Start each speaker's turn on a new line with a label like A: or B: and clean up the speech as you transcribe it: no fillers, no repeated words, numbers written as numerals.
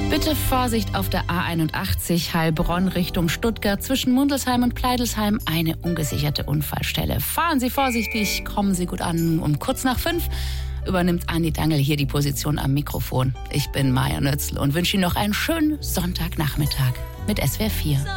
A: Bitte Vorsicht auf der A81 Heilbronn Richtung Stuttgart zwischen Mundelsheim und Pleidelsheim. Eine ungesicherte Unfallstelle. Fahren Sie vorsichtig, kommen Sie gut an. Um kurz nach 5 übernimmt Andi Dangel hier die Position am Mikrofon. Ich bin Maja Nötzl und wünsche Ihnen noch einen schönen Sonntagnachmittag mit SWR 4.